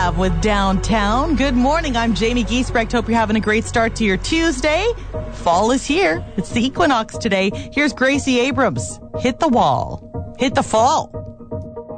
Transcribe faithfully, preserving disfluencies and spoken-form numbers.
have with Downtown. Good morning. I'm Jamie Giesbrecht. Hope you're having a great start to your Tuesday. Fall is here. It's the equinox today. Here's Gracie Abrams. Hit the wall. Hit the fall.